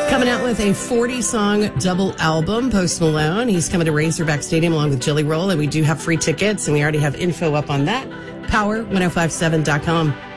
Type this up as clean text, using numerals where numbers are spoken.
Coming out with a 40-song double album, Post Malone. He's coming to Razorback Stadium along with Jelly Roll, and we do have free tickets, and we already have info up on that. Power1057.com.